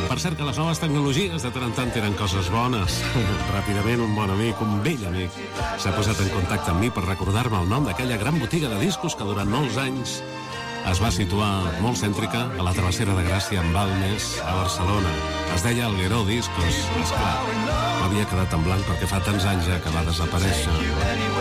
Per cert que les noves tecnologies de tant en tant tenen coses bones. Ràpidament un bon amic, un vell amic, s'ha posat en contacte amb mi per recordar-me el nom d'aquella gran botiga de discos que durant molts anys es va situar molt cèntrica a la travessera de Gràcia en Balmes, a Barcelona. Es deia Algueró Discos. Esclar, m'havia quedat en blanc perquè fa tants anys ja que va desaparèixer.